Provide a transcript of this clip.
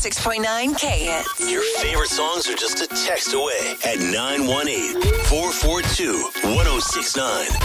106.9 K-Hits. Your favorite songs are just a text away at 918-442-1069.